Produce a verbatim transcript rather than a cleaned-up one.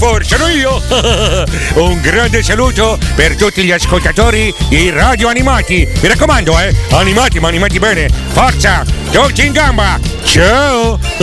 Igor, sono io! Un grande saluto per tutti gli ascoltatori di Radio Animati. Mi raccomando, eh, animati, ma animati bene. Forza, tutti in gamba. Ciao!